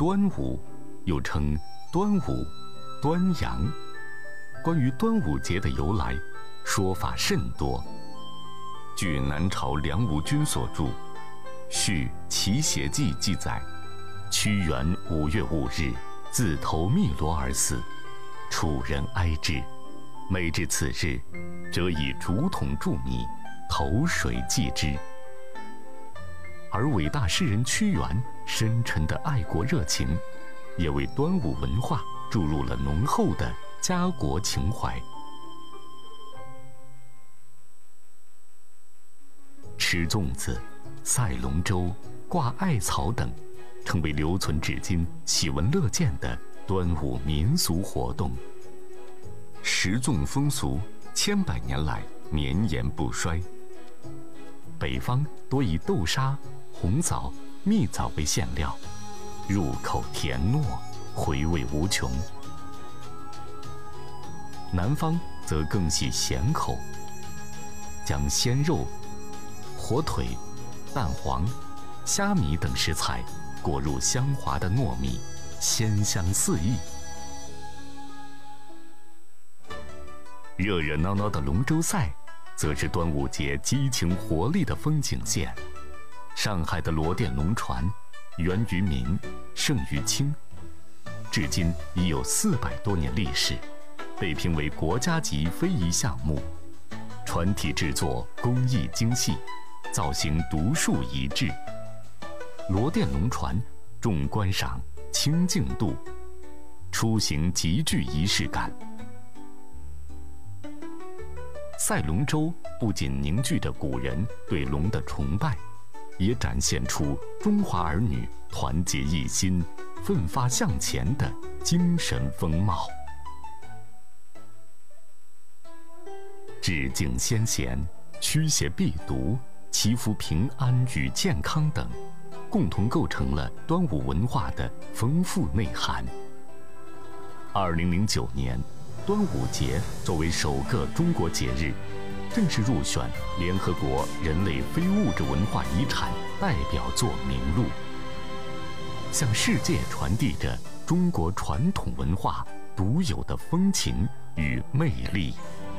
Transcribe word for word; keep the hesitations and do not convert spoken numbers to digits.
端午，又称端午、端阳。关于端午节的由来，说法甚多。据南朝梁武君所著《续齐谐记》记载，屈原五月五日自投汨罗而死，楚人哀之，每至此日，则以竹筒注米，投水祭之。而伟大诗人屈原深沉的爱国热情，也为端午文化注入了浓厚的家国情怀。吃粽子、赛龙舟、挂艾草等，成为留存至今、喜闻乐见的端午民俗活动。食粽风俗千百年来绵延不衰。北方多以豆沙、红枣、蜜枣为馅料，入口甜糯，回味无穷。南方则更喜咸口，将鲜肉、火腿、蛋黄、虾米等食材裹入香滑的糯米，鲜香四溢。热热闹闹的龙舟赛，则是端午节激情活力的风景线。上海的罗店龙船，源于明，盛于清，至今已有四百多年历史，被评为国家级非遗项目。船体制作工艺精细，造型独树一帜。罗店龙船重观赏，轻竞渡，出行极具仪式感。赛龙舟不仅凝聚着古人对龙的崇拜，也展现出中华儿女团结一心、奋发向前的精神风貌。致敬先贤、驱邪避毒、祈福平安与健康等，共同构成了端午文化的丰富内涵。二零零九年，端午节作为首个中国节日，正式入选联合国人类非物质文化遗产代表作名录，向世界传递着中国传统文化独有的风情与魅力。